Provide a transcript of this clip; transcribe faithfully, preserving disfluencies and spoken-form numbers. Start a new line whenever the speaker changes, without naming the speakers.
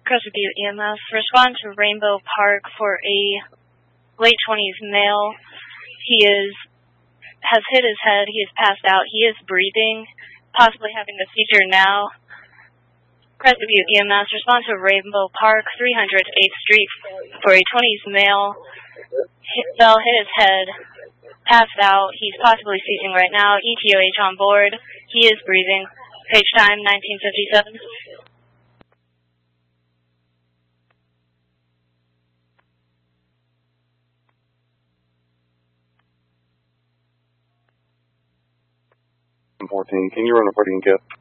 Crescent View E M S, respond to Rainbow Park for a late twenties male. He is has hit his head. He is passed out. He is breathing, possibly having a seizure now. Crescent View E M S, respond to Rainbow Park, three hundred eighth Street for a twenties male. Hit, fell, hit his head, passed out. He's possibly seizing right now. E T O H on board. He is breathing. Page time nineteen fifty-seven.
fourteen, can you run a party and kit?